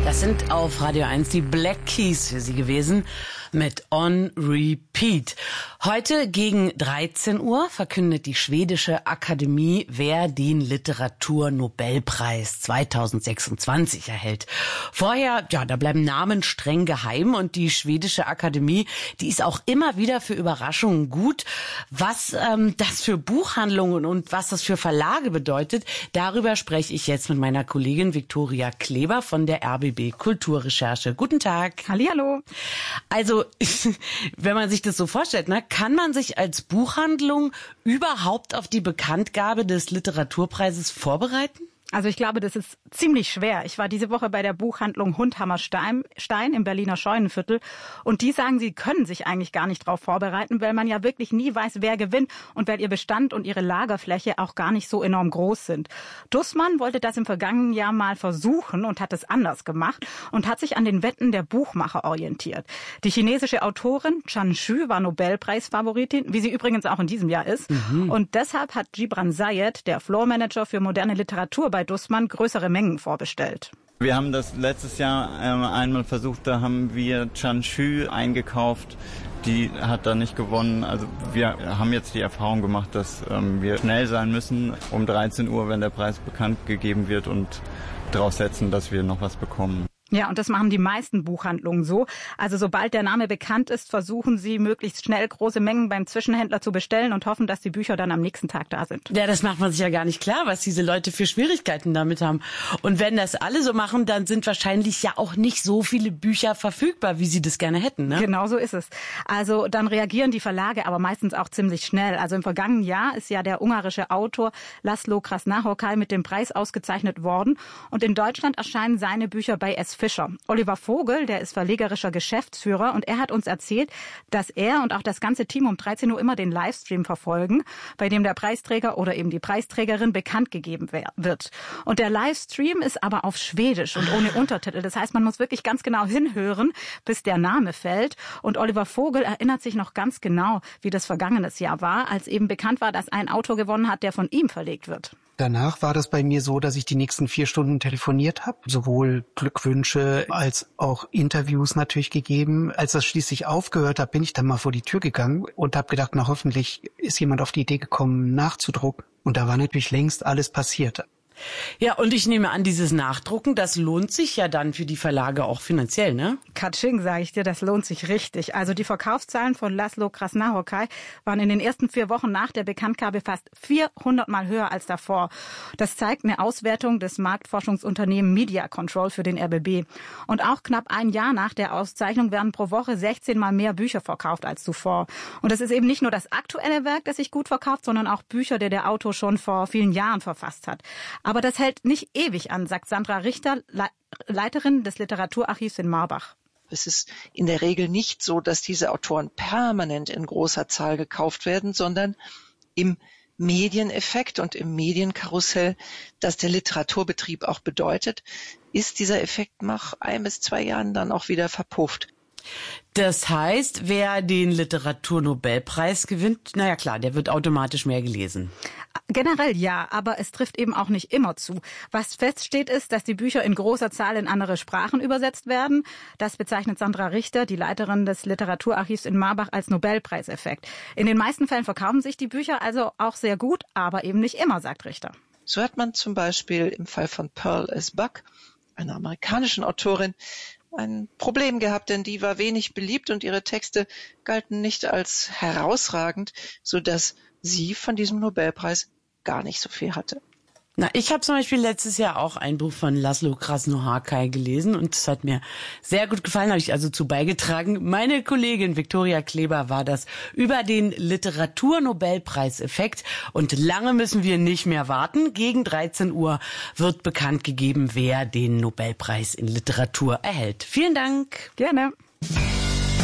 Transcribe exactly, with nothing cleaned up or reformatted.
Das sind auf Radio eins die Black Keys für Sie gewesen mit On Repeat. Heute gegen dreizehn Uhr verkündet die schwedische Akademie, wer den Literaturnobelpreis zweitausendsechsundzwanzig erhält. Vorher, ja, da bleiben Namen streng geheim und die schwedische Akademie, die ist auch immer wieder für Überraschungen gut. Was ähm, das für Buchhandlungen und was das für Verlage bedeutet, darüber spreche ich jetzt mit meiner Kollegin Viktoria Kleber von der R B B Kulturrecherche. Guten Tag. Hallihallo. Also, wenn man sich das so vorstellt, ne, kann man sich als Buchhandlung überhaupt auf die Bekanntgabe des Literaturpreises vorbereiten? Also ich glaube, das ist ziemlich schwer. Ich war diese Woche bei der Buchhandlung Hundhammer Stein, Stein im Berliner Scheunenviertel und die sagen, sie können sich eigentlich gar nicht darauf vorbereiten, weil man ja wirklich nie weiß, wer gewinnt und weil ihr Bestand und ihre Lagerfläche auch gar nicht so enorm groß sind. Dussmann wollte das im vergangenen Jahr mal versuchen und hat es anders gemacht und hat sich an den Wetten der Buchmacher orientiert. Die chinesische Autorin Chan Xu war Nobelpreisfavoritin, wie sie übrigens auch in diesem Jahr ist. Mhm. Und deshalb hat Gibran Zayed, der Floormanager für moderne Literatur bei Dussmann, größere Mengen vorbestellt. Wir haben das letztes Jahr ähm, einmal versucht, da haben wir Chan Xu eingekauft. Die hat da nicht gewonnen. Also wir haben jetzt die Erfahrung gemacht, dass ähm, wir schnell sein müssen um dreizehn Uhr, wenn der Preis bekannt gegeben wird und draus setzen, dass wir noch was bekommen. Ja, und das machen die meisten Buchhandlungen so. Also sobald der Name bekannt ist, versuchen sie möglichst schnell große Mengen beim Zwischenhändler zu bestellen und hoffen, dass die Bücher dann am nächsten Tag da sind. Ja, das macht man sich ja gar nicht klar, was diese Leute für Schwierigkeiten damit haben. Und wenn das alle so machen, dann sind wahrscheinlich ja auch nicht so viele Bücher verfügbar, wie sie das gerne hätten, ne? Genau so ist es. Also dann reagieren die Verlage aber meistens auch ziemlich schnell. Also im vergangenen Jahr ist ja der ungarische Autor Laszlo Krasznahorkai mit dem Preis ausgezeichnet worden. Und in Deutschland erscheinen seine Bücher bei S. Fischer. Oliver Vogel, der ist verlegerischer Geschäftsführer und er hat uns erzählt, dass er und auch das ganze Team um dreizehn Uhr immer den Livestream verfolgen, bei dem der Preisträger oder eben die Preisträgerin bekannt gegeben wird. Und der Livestream ist aber auf Schwedisch und ohne Untertitel. Das heißt, man muss wirklich ganz genau hinhören, bis der Name fällt. Und Oliver Vogel erinnert sich noch ganz genau, wie das vergangenes Jahr war, als eben bekannt war, dass ein Autor gewonnen hat, der von ihm verlegt wird. Danach war das bei mir so, dass ich die nächsten vier Stunden telefoniert habe, sowohl Glückwünsche als auch Interviews natürlich gegeben. Als das schließlich aufgehört hat, bin ich dann mal vor die Tür gegangen und habe gedacht, na hoffentlich ist jemand auf die Idee gekommen, nachzudrucken. Und da war natürlich längst alles passiert. Ja, und ich nehme an, dieses Nachdrucken, das lohnt sich ja dann für die Verlage auch finanziell, ne? Katsching, sage ich dir, das lohnt sich richtig. Also die Verkaufszahlen von Laszlo Krasznahorkai waren in den ersten vier Wochen nach der Bekanntgabe fast vierhundert Mal höher als davor. Das zeigt eine Auswertung des Marktforschungsunternehmens Media Control für den R B B. Und auch knapp ein Jahr nach der Auszeichnung werden pro Woche sechzehn Mal mehr Bücher verkauft als zuvor. Und das ist eben nicht nur das aktuelle Werk, das sich gut verkauft, sondern auch Bücher, die der Autor schon vor vielen Jahren verfasst hat. Aber das hält nicht ewig an, sagt Sandra Richter, Leiterin des Literaturarchivs in Marbach. Es ist in der Regel nicht so, dass diese Autoren permanent in großer Zahl gekauft werden, sondern im Medieneffekt und im Medienkarussell, das der Literaturbetrieb auch bedeutet, ist dieser Effekt nach ein bis zwei Jahren dann auch wieder verpufft. Das heißt, wer den Literaturnobelpreis gewinnt, naja klar, der wird automatisch mehr gelesen. Generell ja, aber es trifft eben auch nicht immer zu. Was feststeht ist, dass die Bücher in großer Zahl in andere Sprachen übersetzt werden. Das bezeichnet Sandra Richter, die Leiterin des Literaturarchivs in Marbach, als Nobelpreiseffekt. In den meisten Fällen verkaufen sich die Bücher also auch sehr gut, aber eben nicht immer, sagt Richter. So hat man zum Beispiel im Fall von Pearl S. Buck, einer amerikanischen Autorin, ein Problem gehabt, denn die war wenig beliebt und ihre Texte galten nicht als herausragend, sodass sie von diesem Nobelpreis gar nicht so viel hatte. Na, ich habe zum Beispiel letztes Jahr auch ein Buch von Laszlo Krasznahorkai gelesen und es hat mir sehr gut gefallen, habe ich also zu beigetragen. Meine Kollegin Viktoria Kleber war das über den Literaturnobelpreiseffekt und lange müssen wir nicht mehr warten. Gegen dreizehn Uhr wird bekannt gegeben, wer den Nobelpreis in Literatur erhält. Vielen Dank. Gerne.